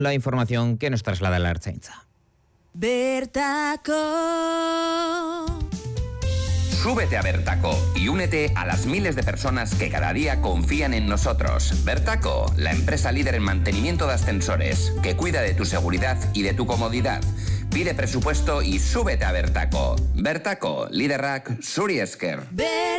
la información que nos traslada la Ertzaintza. Bertako. Súbete a Bertaco y únete a las miles de personas que cada día confían en nosotros. Bertaco, la empresa líder en mantenimiento de ascensores, que cuida de tu seguridad y de tu comodidad. Pide presupuesto y súbete a Bertaco. Bertaco, Liderrak, Zuri esker.